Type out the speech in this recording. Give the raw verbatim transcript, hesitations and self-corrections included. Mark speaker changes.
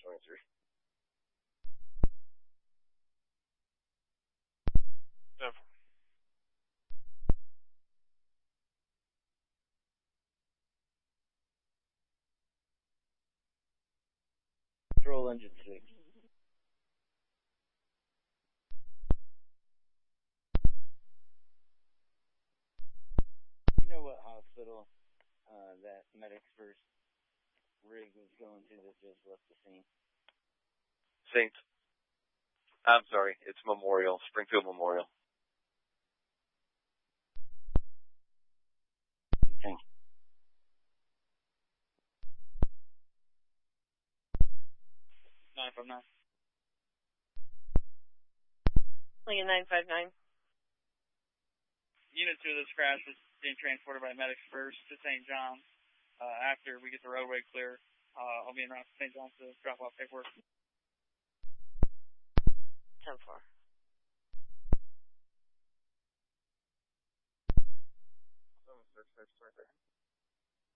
Speaker 1: twenty-three.
Speaker 2: Never.
Speaker 1: Roll engine six. You know what hospital uh, that Medics First rig was going to that just left the scene?
Speaker 2: Saint. I'm sorry, it's Memorial, Springfield Memorial.
Speaker 1: Thank you.
Speaker 3: nine five nine.
Speaker 4: Lincoln nine five nine.
Speaker 3: Unit two of this crash is being transported by Medics First to Saint John's. Uh, after we get the roadway clear, uh, I'll be in route to Saint John's to drop off paperwork.
Speaker 4: ten four.
Speaker 2: Seven six six right there.